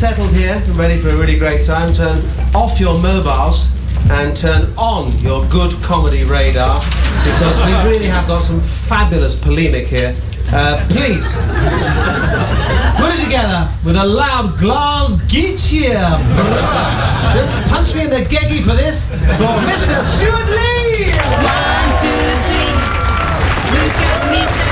settled here, ready for a really great time, turn off your mobiles and turn on your good comedy radar, because we really have got some fabulous polemic here. Please, put it together with a loud Glasgow cheer. Don't punch me in the geggy for this, for Mr. Stuart Lee! 1, 2, 3.